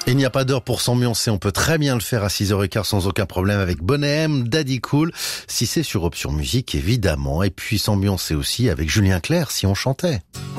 Il n'y a pas d'heure pour s'ambiancer, on peut très bien le faire à 6h15 sans aucun problème avec Bonnet M, Daddy Cool, si c'est sur Option Musique évidemment, et puis s'ambiancer aussi avec Julien Clerc si on chantait.